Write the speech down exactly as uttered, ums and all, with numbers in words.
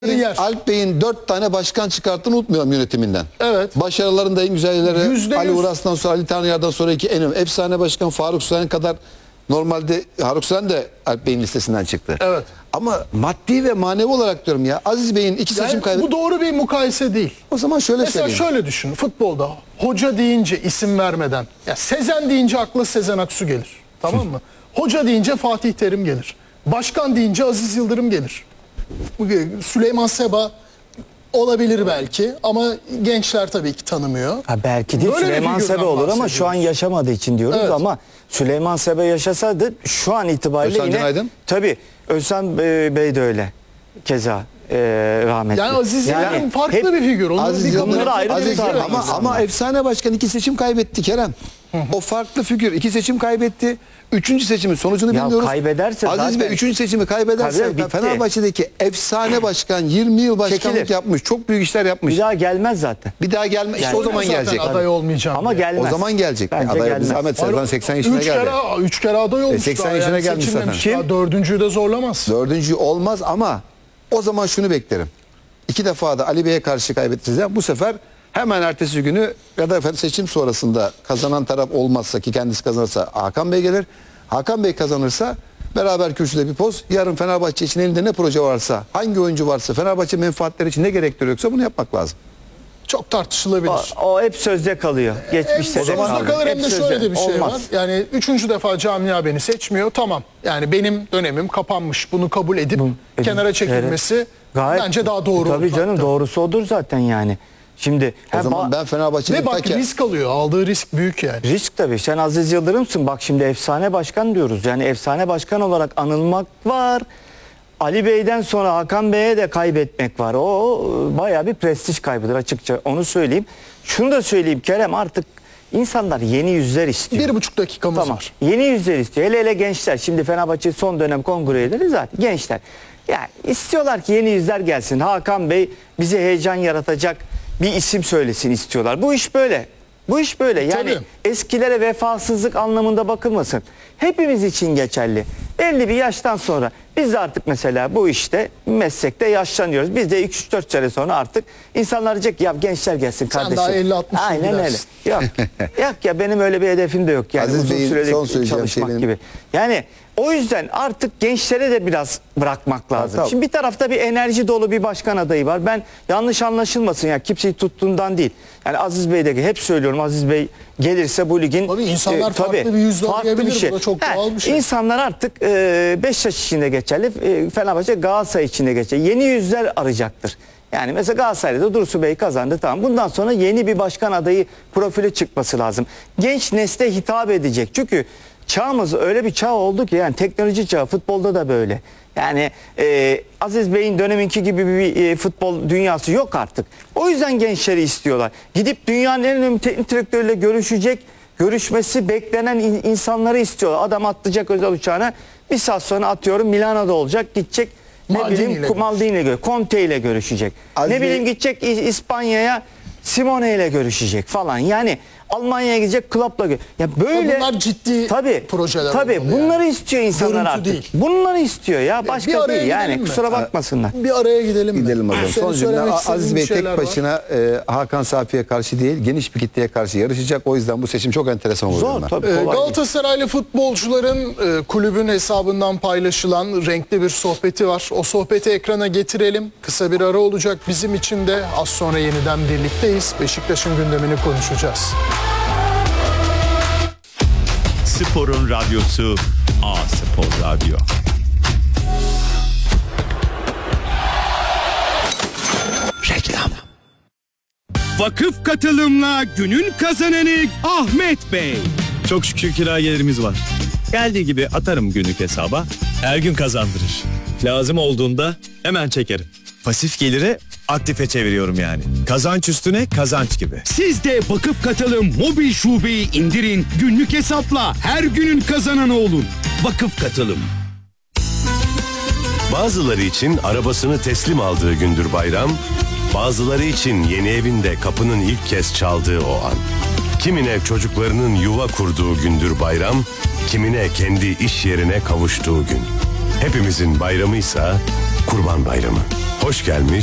Yer. Alp Bey'in dört tane başkan çıkarttığını unutmuyorum yönetiminden. Evet. Başarıların da en güzelleri Yüzde Ali yüz. Uras'tan sonra Ali Tanrıyar'dan sonraki en önemli. Efsane başkan Faruk Süren kadar normalde Faruk Süren de Alp Bey'in listesinden çıktı. Evet. Ama maddi ve manevi olarak diyorum ya Aziz Bey'in iki Yani seçim kaybetti. bu doğru bir mukayese değil. O zaman şöyle Mesela söyleyeyim. şöyle düşün. Futbolda hoca deyince isim vermeden. Ya Sezen deyince akla Sezen Aksu gelir. Tamam mı? Hoca deyince Fatih Terim gelir. Başkan deyince Aziz Yıldırım gelir. Süleyman Seba olabilir belki ama gençler tabii ki tanımıyor. Ha belki değil, Böyle bir Süleyman figürden Sebe olur ama şu an bahsediyoruz. yaşamadığı için diyoruz Evet. ama Süleyman Sebe yaşasaydı şu an itibariyle Özcan yine Günaydın. tabii Özcan Bey de öyle keza e, rahmetli. Yani Aziz Yıldırım farklı hep bir figür. Onu Aziz bir Yıldırım, Bunları ayrı Aziz tutar Yıldırım ama, insanlar. ama efsane başkan iki seçim kaybetti Kerem. O farklı figür. İki seçim kaybetti. Üçüncü seçimin sonucunu Ya bilmiyoruz. kaybederse Aziz zaten- Bey üçüncü seçimi kaybederse Kaybeder, bitti. Fenerbahçe'deki efsane başkan yirmi yıl başkanlık Çekilir. yapmış. Çok büyük işler yapmış. Bir daha gelmez zaten. Bir daha gelme. İşte Yani- o zaman Zaten gelecek. aday olmayacağım Ama diye. gelmez. O zaman gelecek. Bence Aday gelmez. biz Ahmet Serdan seksen yaşına üç geldi. Kere, üç kere aday olmuş. seksen daha yaşına gelmiş seçilmemiş. zaten. Daha dördüncüyü de zorlamaz. Dördüncü olmaz ama o zaman şunu beklerim. İki defa da Ali Bey'e karşı kaybettiniz. Bu sefer hemen ertesi günü ya da seçim sonrasında kazanan taraf olmazsa ki kendisi kazanırsa Hakan Bey gelir. Hakan Bey kazanırsa beraber kürsüde bir poz. Yarın Fenerbahçe için elinde ne proje varsa, hangi oyuncu varsa, Fenerbahçe menfaatleri için ne gerektiriyorsa bunu yapmak lazım. Çok tartışılabilir. O, o hep sözde kalıyor. Geçmişte Hem de sözde kaldı. kalır hem Hep de sözde. şöyle de bir şey Olmaz. var. Yani üçüncü defa camia beni seçmiyor. Tamam. Yani benim dönemim kapanmış. Bunu kabul edip edip- kenara çekilmesi Evet. Gayet- bence daha doğru. Tabii olur. canım Hatta. doğrusu odur zaten yani. Şimdi O ha, zaman ba- ben Fenerbahçe'nin Ve bak ta ke- risk alıyor. Aldığı risk büyük yani. risk tabii. Sen Aziz Yıldırım'sın. Bak şimdi efsane başkan diyoruz. Yani efsane başkan olarak anılmak var. Ali Bey'den sonra Hakan Bey'e de kaybetmek var. O bayağı bir prestij kaybıdır açıkça. Onu söyleyeyim. Şunu da söyleyeyim Kerem, artık insanlar yeni yüzler istiyor. Bir buçuk dakikamız Tamam. var. Yeni yüzler istiyor. Hele hele gençler. Şimdi Fenerbahçe son dönem kongre üyeleri zaten gençler. Yani istiyorlar ki yeni yüzler gelsin. Hakan Bey bize heyecan yaratacak bir isim söylesin istiyorlar. Bu iş böyle. Bu iş böyle. Yani Tabii. eskilere vefasızlık anlamında bakılmasın. Hepimiz için geçerli. Belli bir yaştan sonra biz de artık mesela bu işte meslekte yaşlanıyoruz. Biz de üç dört sene sonra artık insanlar diyecek ki ya gençler gelsin kardeşim. daha elli altmış yıl Aynen öyle. gidersin. Yok. Yok ya benim öyle bir hedefim de yok. Yani Aziz uzun Bey'in süreli son söyleyeceğim çalışmak şey benim- gibi. Yani o yüzden artık gençlere de biraz bırakmak lazım. tabii. Şimdi bir tarafta bir enerji dolu bir başkan adayı var. Ben yanlış anlaşılmasın ya, kimseyi tuttuğundan değil. Yani Aziz Bey de hep söylüyorum, Aziz Bey gelirse bu ligin Tabii insanlar farklı bir yüzle arayabilir. Bu da çok doğal bir şey. İnsanlar artık e, Beşiktaş içinde geçerli, e, Fenerbahçe Galatasaray içinde geçerli. Yeni yüzler arayacaktır. Yani mesela Galatasaray'da da Dursun Bey kazandı, tamam. Bundan sonra yeni bir başkan adayı profili çıkması lazım. Genç nesle hitap edecek. Çünkü çağımız öyle bir çağ oldu ki, yani teknoloji çağı, futbolda da böyle. Yani e, Aziz Bey'in döneminki gibi bir e, futbol dünyası yok artık. O yüzden gençleri istiyorlar. Gidip dünyanın en önemli teknik direktörüyle görüşecek, görüşmesi beklenen in- insanları istiyorlar. Adam atlayacak özel uçağına, bir saat sonra atıyorum Milano'da olacak, gidecek. Ne Maldini bileyim ile Maldini ile gö- Conte ile görüşecek. Aziz ne Bey- bileyim gidecek İ- İspanya'ya Simone ile görüşecek falan. Yani Almanya'ya gidecek Klopp'la gö- ya böyle bunlar ciddi tabii, projeler tabii olmalı bunları yani. istiyor insanlar Görüntü artık. değil. Bunları istiyor ya, başka bir araya değil yani, gidelim mi? kusura bakmasınlar. Bir araya gidelim mi? Gidelim bakalım. Senin Son cümle söylemek Aziz istediğin Bey şeyler tek var. başına e, Hakan Safi'ye karşı değil, geniş bir kitleye karşı yarışacak. O yüzden bu seçim çok enteresan olur. Zor ben. tabii, Ee, kolay değil. Galatasaraylı futbolcuların e, kulübün hesabından paylaşılan renkli bir sohbeti var. O sohbeti ekrana getirelim. Kısa bir ara olacak bizim için de. Az sonra yeniden birlikteyiz. Beşiktaş'ın gündemini konuşacağız. Sporun radyosu A Spor Radyo. Reklam. Vakıf katılımla günün kazananı Ahmet Bey. Çok şükür kira gelirimiz var. Geldiği gibi atarım günlük hesaba. Her gün kazandırır. Lazım olduğunda hemen çekerim. Pasif geliri aktife çeviriyorum yani. Kazanç üstüne kazanç gibi. Siz de Vakıf Katılım mobil şubeyi indirin. Günlük hesapla her günün kazananı olun. Vakıf Katılım. Bazıları için arabasını teslim aldığı gündür bayram, bazıları için yeni evinde kapının ilk kez çaldığı o an. Kimine çocuklarının yuva kurduğu gündür bayram, kimine kendi iş yerine kavuştuğu gün. Hepimizin bayramıysa Kurban Bayramı. Hoş gelmiş,